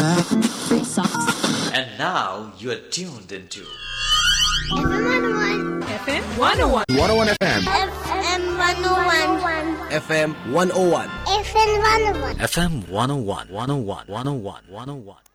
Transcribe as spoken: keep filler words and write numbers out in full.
Free socks. And now you are tuned into F M one oh one. F M one oh one. one oh one F M. F M one oh one. F M one oh one. F M one oh one. F M one oh one, one oh one, one oh one, one oh one.